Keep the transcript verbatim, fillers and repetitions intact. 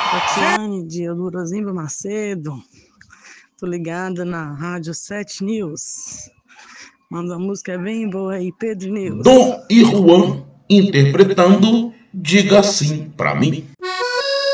Tatiane de Elurozimba Macedo, tô ligada na Rádio sete News. Manda uma música bem boa aí, Pedro News. Dom e Juan interpretando Diga Sim Pra Mim.